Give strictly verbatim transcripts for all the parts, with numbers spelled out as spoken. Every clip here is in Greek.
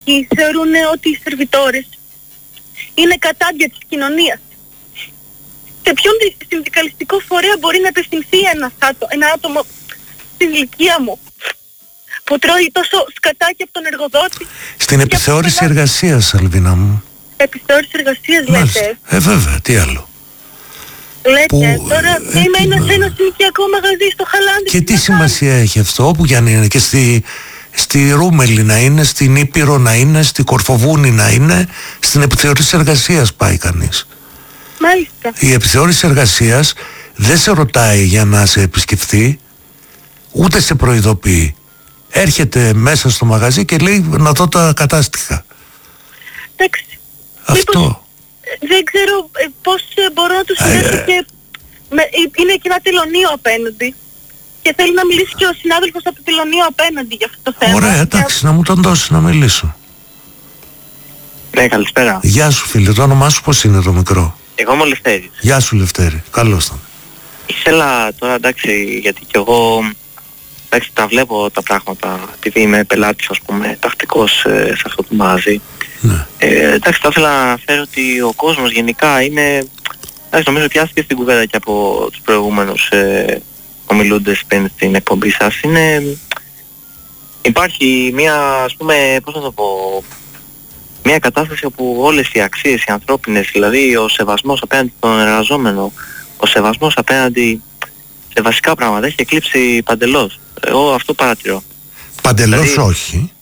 εκεί θεωρούν ότι οι σερβιτόρες είναι κατάντια της κοινωνίας. Σε ποιον συνδικαλιστικό φορέα μπορεί να απευθυνθεί ένας άτο, ένα άτομο στην ηλικία μου που τρώει τόσο σκατάκι από τον εργοδότη? Στην επιθεώρηση από... εργασίας, Αλβίνα μου. Επιθεώρηση εργασίας λέτε? Ε, βέβαια, τι άλλο. Λέτε, που, τώρα ε, είμαι ε, ένα, ένα συνοικιακό μαγαζί στο Χαλάνδρι. Και τι σημασία έχει αυτό, όπου για να είναι, και στη, στη Ρούμελη να είναι, στην Ήπειρο να είναι, στη Κορφοβούνη να είναι, στην επιθεώρηση εργασίας πάει κανείς. Μάλιστα. Η επιθεώρηση εργασίας δεν σε ρωτάει για να σε επισκεφθεί, ούτε σε προειδοποιεί. Έρχεται μέσα στο μαγαζί και λέει να δω τα κατάστοιχα. Εντάξει. Αυτό. Μήπως, δεν ξέρω ε, πώς ε, μπορώ να του συνέσω ε, και με, είναι και ένα τελωνείο απέναντι και θέλει να μιλήσει και ο συνάδελφος από το τελωνείο απέναντι για αυτό το θέμα. Ωραία, εντάξει, και... να μου τον δώσει να μιλήσω. Ναι, καλησπέρα. Γεια σου φίλε, το όνομά σου πώς είναι το μικρό? Εγώ είμαι ο Λευτέρης. Γεια σου Λευτέρη, καλώς τον. Ήθελα τώρα, εντάξει, γιατί κι εγώ εντάξει, τα βλέπω τα πράγματα, επειδή είμαι πελάτης, ας πούμε, τακτικός ε, σε αυτό το μαγαζί. Ναι. Ε, εντάξει, θα ήθελα να αναφέρω ότι ο κόσμος γενικά είναι, εντάξει, νομίζω πιάστηκε στην κουβέντα και από τους προηγούμενους ε, ομιλούντες πριν στην εκπομπή σας. Είναι, υπάρχει μια, ας πούμε, πώς να το πω, μια κατάσταση όπου όλες οι αξίες, οι ανθρώπινες, δηλαδή ο σεβασμός απέναντι στον εργαζόμενο, ο σεβασμός απέναντι σε βασικά πράγματα έχει εκλείψει παντελώς. Εγώ αυτό παρατηρώ. Παντελώς δηλαδή... όχι.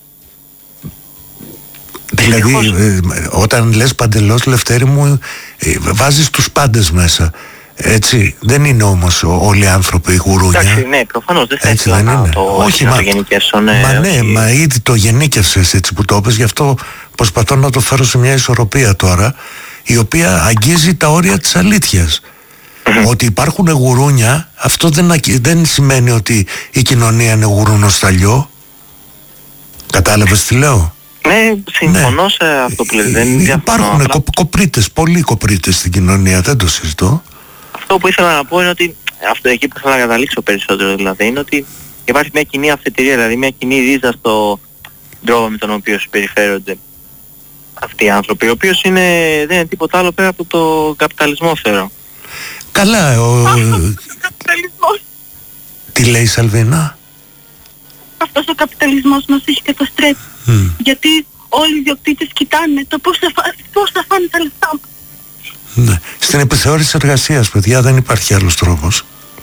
Δηλαδή ε, όταν λες παντελώς, Λευτέρη μου, ε, βάζεις τους πάντες μέσα. Έτσι, δεν είναι όμως όλοι οι άνθρωποι γουρούνια. Εντάξει, ναι, προφανώς δεν θα έτσι ήθελα δεν να είναι. το, όχι, να μα, το γενικεύσω. Ναι, μα ναι, όχι. μα ήδη το γενίκευσες έτσι που το είπες, γι' αυτό προσπαθώ να το φέρω σε μια ισορροπία τώρα, η οποία αγγίζει τα όρια της αλήθειας. Ότι υπάρχουν γουρούνια, αυτό δεν, δεν σημαίνει ότι η κοινωνία είναι γουρούνο-σταλιό. Κατάλαβες τι λέω? Ναι, συμφωνώ ναι. σε αυτό που λέτε. Δεν υπάρχουν απλά... κοπρίτες, πολλοί κοπρίτες στην κοινωνία, δεν το συζητώ. Αυτό που ήθελα να πω είναι ότι, αυτό εκεί που θέλω να καταλήξω περισσότερο δηλαδή, είναι ότι υπάρχει μια κοινή αφετηρία, δηλαδή μια κοινή ρίζα στο τρόπο με τον οποίο συμπεριφέρονται αυτοί οι άνθρωποι, ο οποίος είναι, δεν είναι τίποτα άλλο πέρα από το καπιταλισμό, θεωρώ. Καλά, ο... αυτός ο καπιταλισμός. Τι λέει η Σαλβίνα? Αυτός ο καπιταλισμός μας έχει καταστρέψει. Mm. Γιατί όλοι οι ιδιοκτήτες κοιτάνε το πώς θα, φα... πώς θα φάνε τα λεφτά μας. Ναι. Στην επιθεώρηση εργασίας, παιδιά, δεν υπάρχει άλλος τρόπος.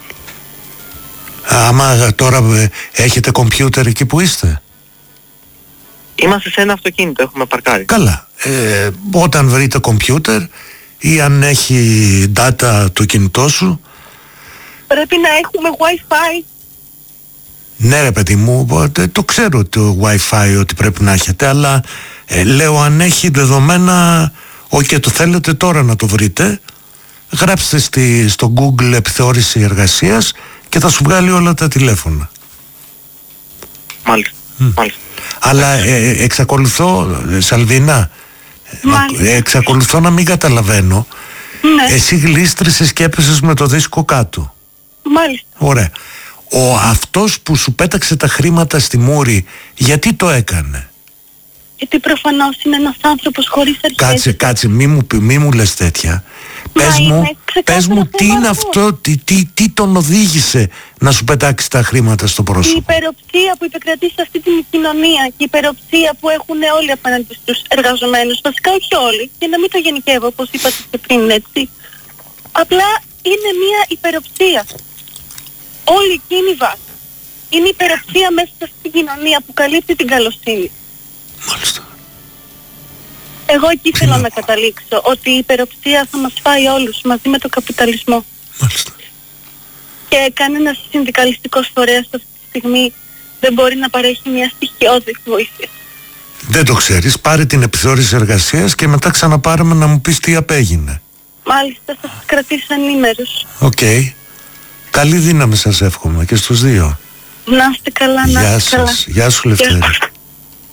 Άμα τώρα ε, έχετε κομπιούτερ εκεί που είστε? Είμαστε σε ένα αυτοκίνητο, έχουμε παρκάρει. Καλά. Ε, όταν βρείτε κομπιούτερ ή αν έχει data το κινητό σου, πρέπει να έχουμε Wi-Fi. Ναι ρε παιδί μου, το ξέρω το Wi-Fi ότι πρέπει να έχετε, αλλά ε, λέω αν έχει δεδομένα, όχι και το θέλετε τώρα να το βρείτε, γράψτε στη, στο Google επιθεώρηση εργασίας και θα σου βγάλει όλα τα τηλέφωνα. Μάλιστα. Mm. Μάλιστα. Αλλά ε, εξακολουθώ, Σαλβίνα, ε, εξακολουθώ να μην καταλαβαίνω. Ναι. Εσύ γλίστρησες και έπεσες με το δίσκο κάτω. Μάλιστα. Ωραία. Ο αυτός που σου πέταξε τα χρήματα στη μούρη, γιατί το έκανε? Γιατί προφανώς είναι ένας άνθρωπος χωρίς αρχές. Κάτσε, κάτσε, μη μου, μη μου λες τέτοια. Μα πες είναι, μου, πες μου τι είναι αυτό, τι, τι, τι τον οδήγησε να σου πετάξει τα χρήματα στο πρόσωπο? Η υπεροψία που επικρατεί σε αυτή την κοινωνία και η υπεροψία που έχουν όλοι απέναντι στους εργαζομένους. Βασικά όχι όλοι, και να μην το γενικεύω όπως είπατε και πριν, έτσι. Απλά είναι μια υπεροψία. Όλη εκεί είναι η βάση. Είναι η υπεροψία μέσα σε αυτή την κοινωνία που καλύπτει την καλοσύνη. Μάλιστα. Εγώ εκεί Φύνα. θέλω να καταλήξω, ότι η υπεροψία θα μας φάει όλους μαζί με τον καπιταλισμό. Μάλιστα. Και κανένας συνδικαλιστικός φορέας αυτή τη στιγμή δεν μπορεί να παρέχει μια στοιχειώδη βοήθεια. Δεν το ξέρεις, πάρε την επιθεώρηση εργασίας και μετά ξαναπάραμε να μου πεις τι απέγινε. Μάλιστα, θα σας κρατήσω ενήμερους. Οκ. Okay. Καλή δύναμη σας εύχομαι και στους δύο. Να είστε καλά, να είστε καλά. Γεια σας. Γεια σου Λευτέρη.